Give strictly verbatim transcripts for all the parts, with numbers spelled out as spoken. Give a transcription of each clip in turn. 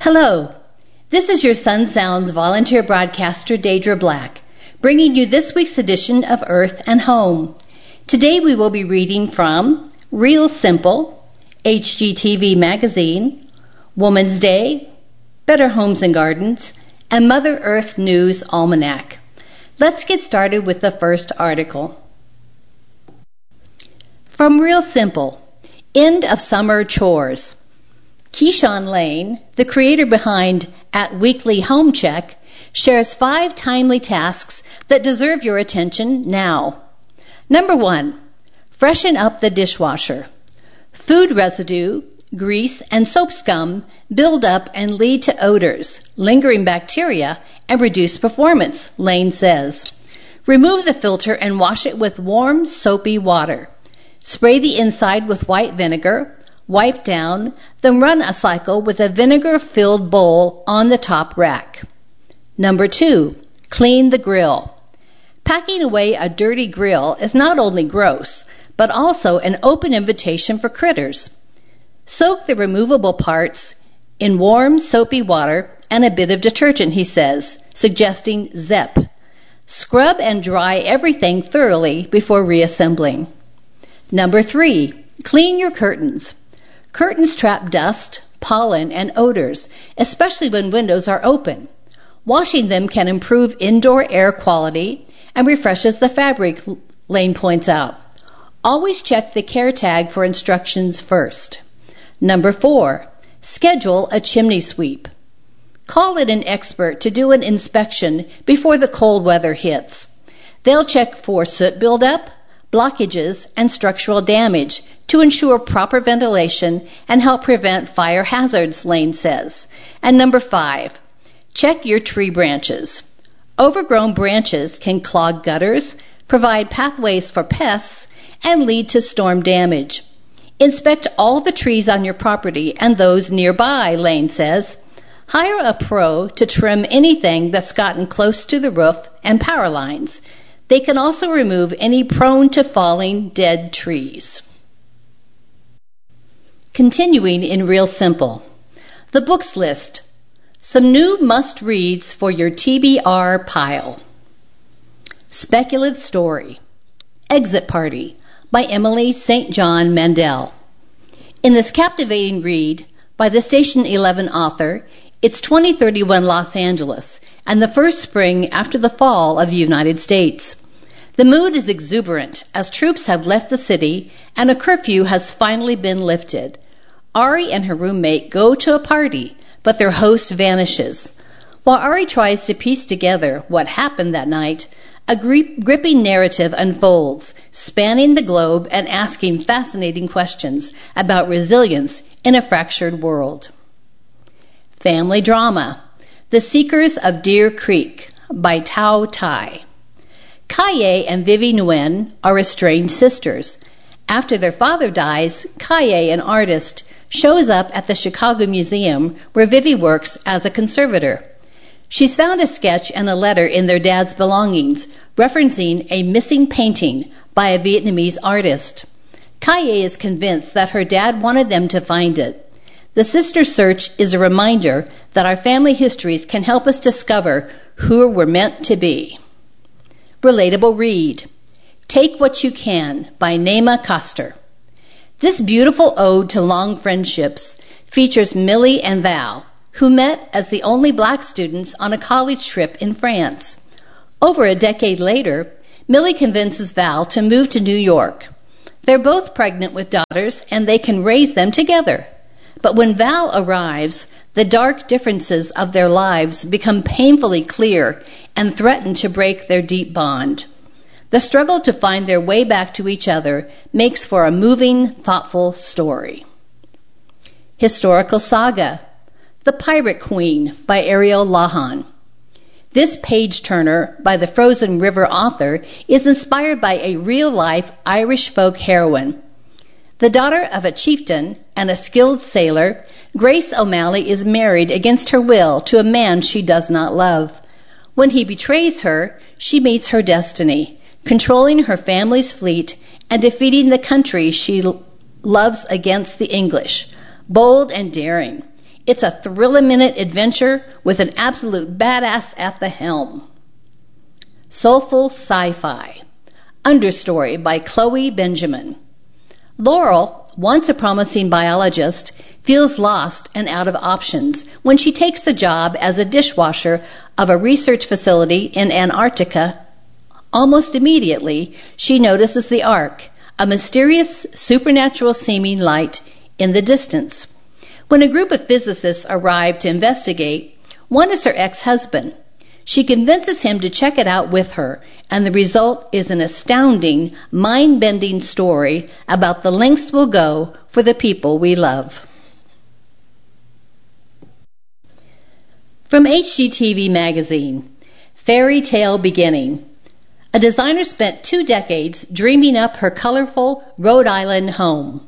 Hello, this is your Sun Sounds volunteer broadcaster, Deidre Black, bringing you this week's edition of Earth and Home. Today we will be reading from Real Simple, H G T V Magazine, Woman's Day, Better Homes and Gardens, and Mother Earth News Almanac. Let's get started with the first article. From Real Simple, End of Summer Chores. Keyshawn Lane, the creator behind At Weekly Home Check, shares five timely tasks that deserve your attention now. Number one, freshen up the dishwasher. Food residue, grease, and soap scum build up and lead to odors, lingering bacteria, and reduce performance, Lane says. Remove the filter and wash it with warm, soapy water. Spray the inside with white vinegar, wipe down, then run a cycle with a vinegar-filled bowl on the top rack. Number two, clean the grill. Packing away a dirty grill is not only gross, but also an open invitation for critters. Soak the removable parts in warm, soapy water and a bit of detergent, he says, suggesting Zep. Scrub and dry everything thoroughly before reassembling. Number three, clean your curtains. Curtains trap dust, pollen, and odors, especially when windows are open. Washing them can improve indoor air quality and refreshes the fabric, Lane points out. Always check the care tag for instructions first. Number four, schedule a chimney sweep. Call in an expert to do an inspection before the cold weather hits. They'll check for soot buildup, blockages, and structural damage to ensure proper ventilation and help prevent fire hazards, Lane says. And number five, check your tree branches. Overgrown branches can clog gutters, provide pathways for pests, and lead to storm damage. Inspect all the trees on your property and those nearby, Lane says. Hire a pro to trim anything that's gotten close to the roof and power lines. They can also remove any prone to falling dead trees. Continuing in Real Simple, the books list. Some new must-reads for your T B R pile. Speculative Story, Exit Party by Emily Saint John Mandel. In this captivating read by the Station eleven author, it's twenty thirty-one Los Angeles and the first spring after the fall of the United States. The mood is exuberant as troops have left the city and a curfew has finally been lifted. Ari and her roommate go to a party, but their host vanishes. While Ari tries to piece together what happened that night, a gri- gripping narrative unfolds, spanning the globe and asking fascinating questions about resilience in a fractured world. Family Drama, The Seekers of Deer Creek by Tao Tai. Kaye and Vivi Nguyen are estranged sisters. After their father dies, Kaye, an artist, shows up at the Chicago Museum where Vivi works as a conservator. She's found a sketch and a letter in their dad's belongings referencing a missing painting by a Vietnamese artist. Kaye is convinced that her dad wanted them to find it. The sister search is a reminder that our family histories can help us discover who we're meant to be. Relatable read, Take What You Can by Naima Coster. This beautiful ode to long friendships features Millie and Val, who met as the only black students on a college trip in France. Over a decade later, Millie convinces Val to move to New York. They're both pregnant with daughters and they can raise them together. But when Val arrives, the dark differences of their lives become painfully clear and threaten to break their deep bond. The struggle to find their way back to each other makes for a moving, thoughtful story. Historical Saga, The Pirate Queen by Ariel Lahan. This page-turner by the Frozen River author is inspired by a real-life Irish folk heroine. The daughter of a chieftain and a skilled sailor, Grace O'Malley is married against her will to a man she does not love. When he betrays her, she meets her destiny, controlling her family's fleet and defeating the country she loves against the English. Bold and daring, It's a thrill-a-minute adventure with an absolute badass at the helm. Soulful Sci-Fi. Understory by Chloe Benjamin. Laurel, once a promising biologist, feels lost and out of options when she takes the job as a dishwasher of a research facility in Antarctica. Almost immediately, she notices the Ark, a mysterious, supernatural-seeming light in the distance. When a group of physicists arrive to investigate, one is her ex-husband. She convinces him to check it out with her, and the result is an astounding, mind-bending story about the lengths we'll go for the people we love. From H G T V Magazine, Fairy Tale Beginning. A designer spent two decades dreaming up her colorful Rhode Island home.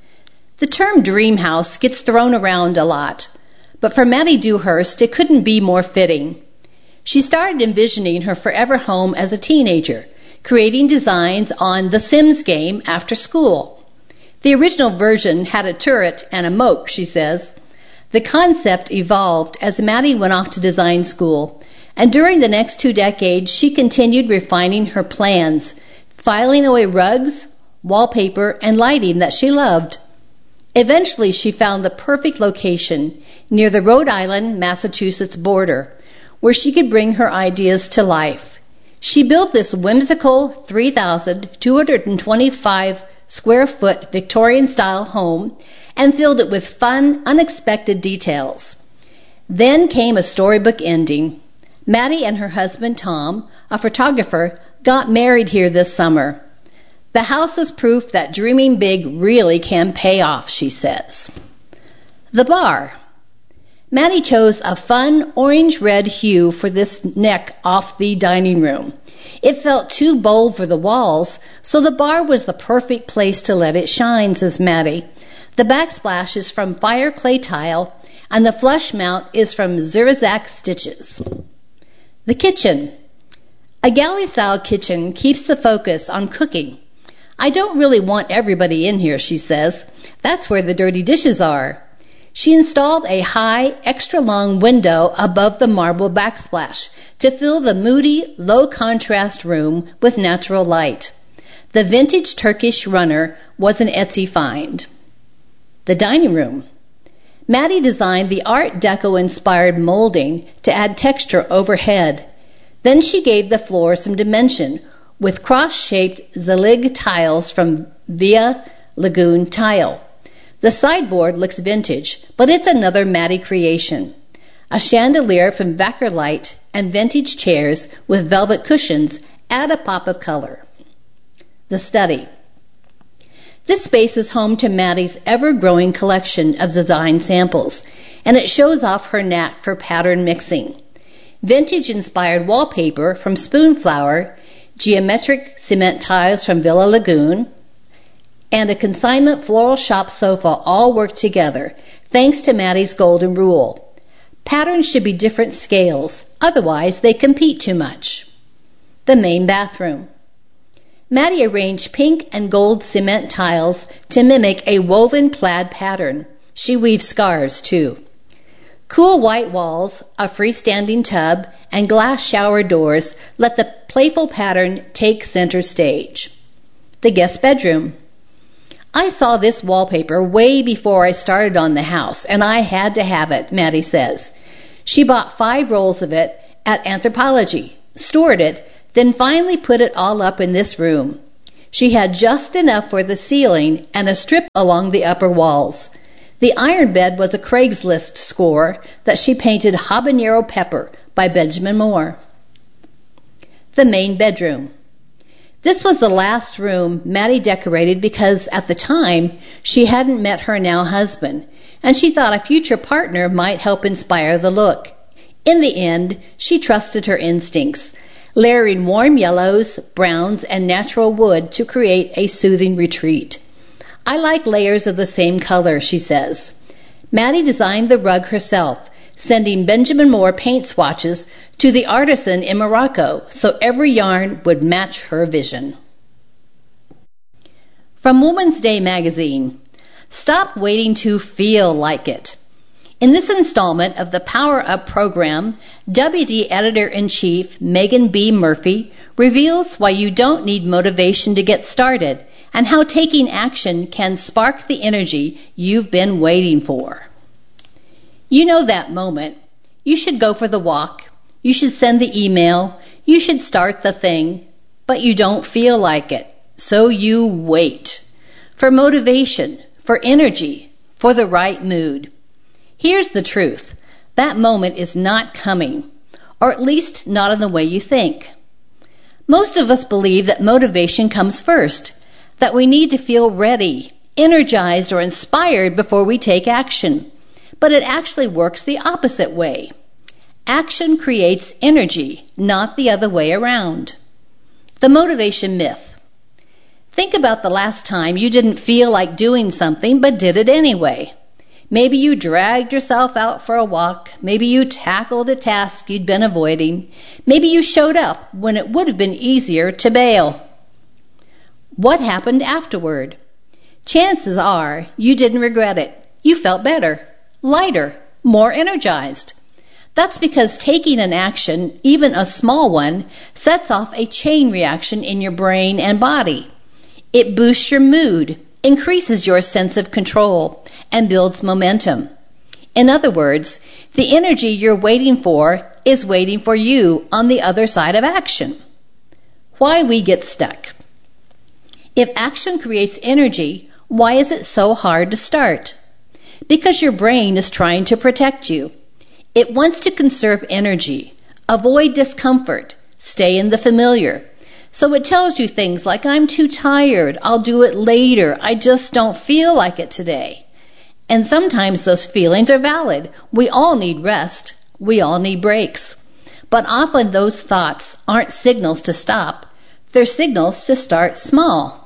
The term dream house gets thrown around a lot, but for Maddie Dewhurst, it couldn't be more fitting. She started envisioning her forever home as a teenager, creating designs on The Sims game after school. The original version had a turret and a moat, she says. The concept evolved as Maddie went off to design school, and during the next two decades, she continued refining her plans, filing away rugs, wallpaper, and lighting that she loved. Eventually, she found the perfect location near the Rhode Island-Massachusetts border, where she could bring her ideas to life. She built this whimsical three thousand two hundred twenty-five square foot Victorian-style home and filled it with fun, unexpected details. Then came a storybook ending. Maddie and her husband Tom, a photographer, got married here this summer. The house is proof that dreaming big really can pay off, she says. The bar. Maddie chose a fun orange-red hue for this neck off the dining room. It felt too bold for the walls, so the bar was the perfect place to let it shine, says Maddie. The backsplash is from fire clay tile, and the flush mount is from Zirizac stitches. The kitchen. A galley-style kitchen keeps the focus on cooking. I don't really want everybody in here, she says. That's where the dirty dishes are. She installed a high, extra-long window above the marble backsplash to fill the moody, low-contrast room with natural light. The vintage Turkish runner was an Etsy find. The dining room. Maddie designed the Art Deco-inspired molding to add texture overhead. Then she gave the floor some dimension with cross-shaped Zelig tiles from Via Lagoon Tile. The sideboard looks vintage, but it's another Maddie creation. A chandelier from Vacker Light and vintage chairs with velvet cushions add a pop of color. The study. This space is home to Maddie's ever-growing collection of design samples, and it shows off her knack for pattern mixing. Vintage-inspired wallpaper from Spoonflower, geometric cement tiles from Villa Lagoon, and a consignment floral shop sofa all work together, thanks to Maddie's golden rule. Patterns should be different scales, otherwise they compete too much. The main bathroom. Maddie arranged pink and gold cement tiles to mimic a woven plaid pattern. She weaves scarves, too. Cool white walls, a freestanding tub, and glass shower doors let the playful pattern take center stage. The guest bedroom. I saw this wallpaper way before I started on the house, and I had to have it, Maddie says. She bought five rolls of it at Anthropologie, stored it, then finally put it all up in this room. She had just enough for the ceiling and a strip along the upper walls. The iron bed was a Craigslist score that she painted Habanero Pepper by Benjamin Moore. The main bedroom. This was the last room Maddie decorated because, at the time, she hadn't met her now husband, and she thought a future partner might help inspire the look. In the end, she trusted her instincts, layering warm yellows, browns, and natural wood to create a soothing retreat. I like layers of the same color, she says. Maddie designed the rug herself, sending Benjamin Moore paint swatches to the artisan in Morocco so every yarn would match her vision. From Woman's Day magazine, stop waiting to feel like it. In this installment of the Power Up program, W D Editor-in-Chief Megan B. Murphy reveals why you don't need motivation to get started and how taking action can spark the energy you've been waiting for. You know that moment. You should go for the walk. You should send the email. You should start the thing, but you don't feel like it. So you wait for motivation, for energy, for the right mood. Here's the truth. That moment is not coming, or at least not in the way you think. Most of us believe that motivation comes first, that we need to feel ready, energized, or inspired before we take action. But it actually works the opposite way. Action creates energy, not the other way around. The motivation myth. Think about the last time you didn't feel like doing something but did it anyway. Maybe you dragged yourself out for a walk. Maybe you tackled a task you'd been avoiding. Maybe you showed up when it would have been easier to bail. What happened afterward? Chances are you didn't regret it. You felt better, lighter, more energized. That's because taking an action, even a small one, sets off a chain reaction in your brain and body. It boosts your mood, increases your sense of control, and builds momentum. In other words, the energy you're waiting for is waiting for you on the other side of action. Why we get stuck. If action creates energy, why is it so hard to start? Because your brain is trying to protect you. It wants to conserve energy, avoid discomfort, stay in the familiar. So it tells you things like, I'm too tired, I'll do it later, I just don't feel like it today. And sometimes those feelings are valid. We all need rest. We all need breaks. But often those thoughts aren't signals to stop. They're signals to start small.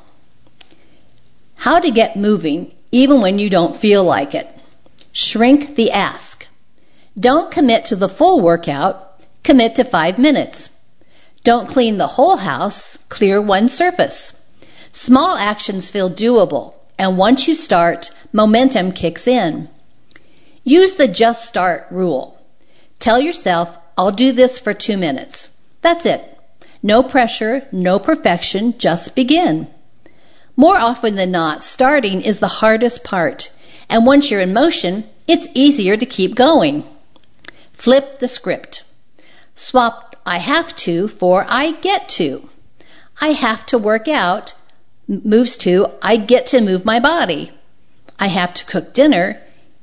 How to get moving even when you don't feel like it. Shrink the ask. Don't commit to the full workout. Commit to five minutes. Don't clean the whole house. Clear one surface. Small actions feel doable. And once you start, momentum kicks in. Use the just start rule. Tell yourself, I'll do this for two minutes. That's it. No pressure, no perfection, just begin. More often than not, starting is the hardest part. And once you're in motion, it's easier to keep going. Flip the script. Swap I have to for I get to. I have to work out moves to I get to move my body. I have to cook dinner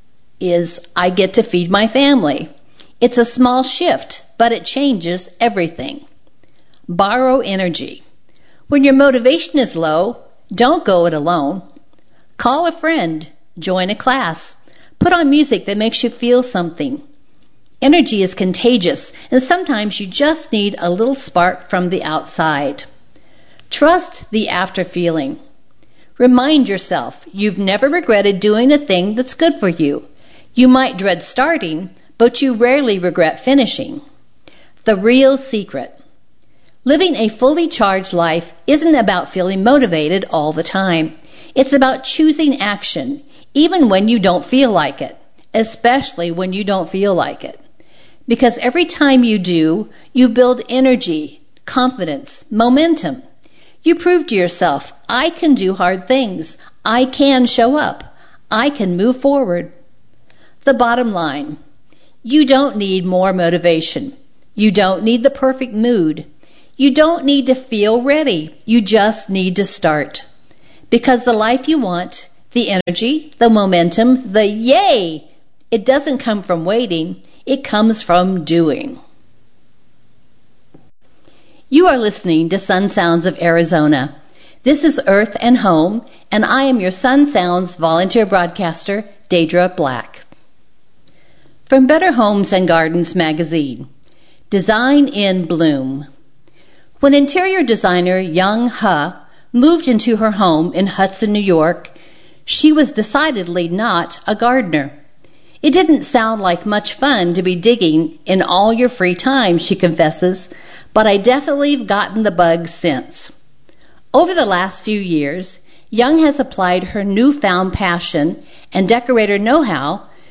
is I get to feed my family. It's a small shift, but it changes everything. Borrow energy. When your motivation is low, don't go it alone. Call a friend. Join a class. Put on music that makes you feel something. Energy is contagious, and sometimes you just need a little spark from the outside. Trust the after feeling. Remind yourself you've never regretted doing a thing that's good for you. You might dread starting, but you rarely regret finishing. The real secret. Living a fully charged life isn't about feeling motivated all the time. It's about choosing action, even when you don't feel like it, especially when you don't feel like it. Because every time you do, you build energy, confidence, momentum. You prove to yourself, I can do hard things. I can show up. I can move forward. The bottom line, you don't need more motivation. You don't need the perfect mood. You don't need to feel ready. You just need to start. Because the life you want, the energy, the momentum, the yay, it doesn't come from waiting. It comes from doing. You are listening to Sun Sounds of Arizona. This is Earth and Home, and I am your Sun Sounds volunteer broadcaster, Deidre Black. From Better Homes and Gardens magazine, Design in Bloom. When interior designer Young Huh moved into her home in Hudson, New York, she was decidedly not a gardener. It didn't sound like much fun to be digging in all your free time, she confesses, but I definitely have gotten the bug since. Over the last few years, Young has applied her newfound passion and decorator know-how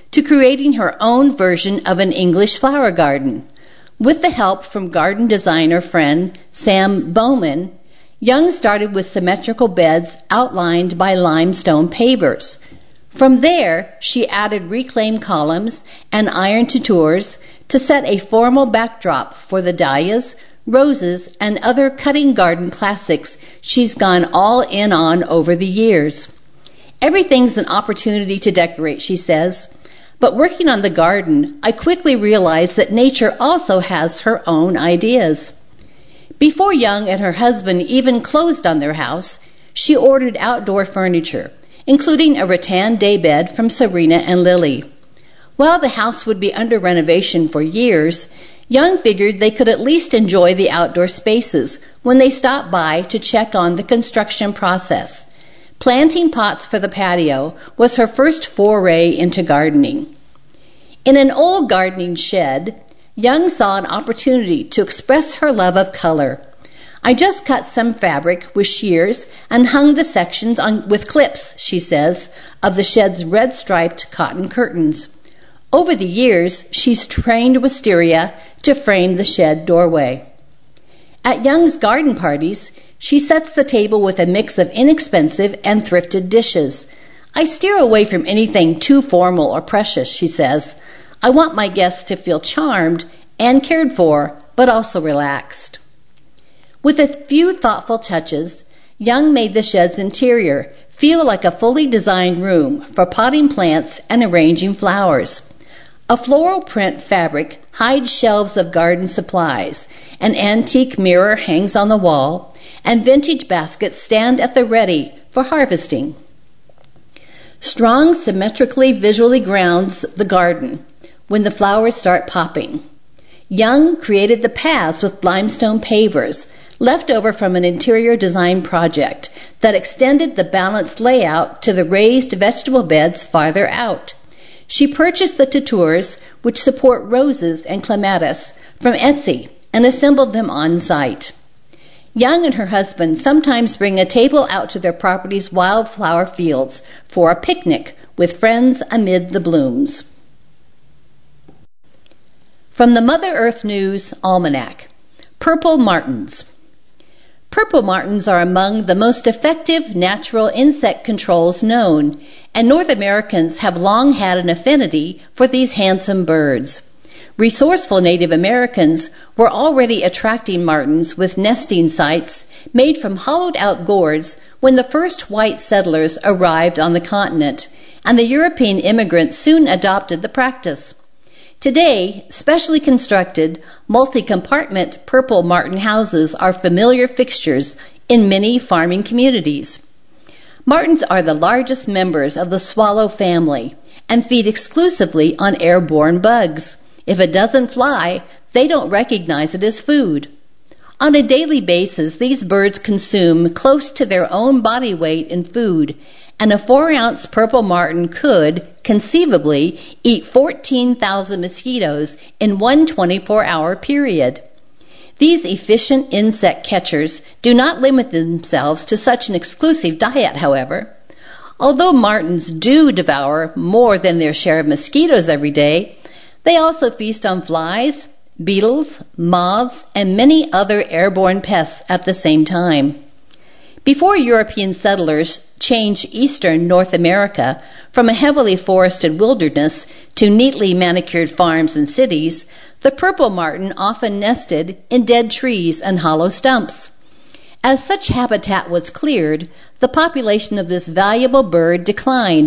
to creating her own version of an English flower garden. With the help from garden designer friend Sam Bowman, Young started with symmetrical beds outlined by limestone pavers. From there, she added reclaimed columns and iron tours to set a formal backdrop for the dahlias, roses, and other cutting garden classics she's gone all in on over the years. Everything's an opportunity to decorate, she says. But working on the garden, I quickly realized that nature also has her own ideas. Before Young and her husband even closed on their house, she ordered outdoor furniture, including a rattan daybed from Serena and Lily. While the house would be under renovation for years, Young figured they could at least enjoy the outdoor spaces when they stopped by to check on the construction process. Planting pots for the patio was her first foray into gardening. In an old gardening shed, Young saw an opportunity to express her love of color. I just cut some fabric with shears and hung the sections on, with clips, she says, of the shed's red-striped cotton curtains. Over the years, she's trained wisteria to frame the shed doorway. At Young's garden parties, she sets the table with a mix of inexpensive and thrifted dishes. I steer away from anything too formal or precious, she says. I want my guests to feel charmed and cared for, but also relaxed. With a few thoughtful touches, Young made the shed's interior feel like a fully designed room for potting plants and arranging flowers. A floral print fabric hides shelves of garden supplies, an antique mirror hangs on the wall, and vintage baskets stand at the ready for harvesting. Strong symmetrically visually grounds the garden when the flowers start popping. Young created the paths with limestone pavers, left over from an interior design project that extended the balanced layout to the raised vegetable beds farther out. She purchased the tours, which support roses and clematis, from Etsy and assembled them on site. Young and her husband sometimes bring a table out to their property's wildflower fields for a picnic with friends amid the blooms. From the Mother Earth News Almanac, Purple Martins. Purple martins are among the most effective natural insect controls known, and North Americans have long had an affinity for these handsome birds. Resourceful Native Americans were already attracting martins with nesting sites made from hollowed-out gourds when the first white settlers arrived on the continent, and the European immigrants soon adopted the practice. Today, specially constructed, multi-compartment purple martin houses are familiar fixtures in many farming communities. Martins are the largest members of the swallow family and feed exclusively on airborne bugs. If it doesn't fly, they don't recognize it as food. On a daily basis, these birds consume close to their own body weight in food, and a four-ounce purple martin could, conceivably, eat fourteen thousand mosquitoes in one twenty-four hour period. These efficient insect catchers do not limit themselves to such an exclusive diet, however. Although martins do devour more than their share of mosquitoes every day, they also feast on flies, beetles, moths, and many other airborne pests at the same time. Before European settlers changed eastern North America from a heavily forested wilderness to neatly manicured farms and cities, the purple martin often nested in dead trees and hollow stumps. As such habitat was cleared, the population of this valuable bird declined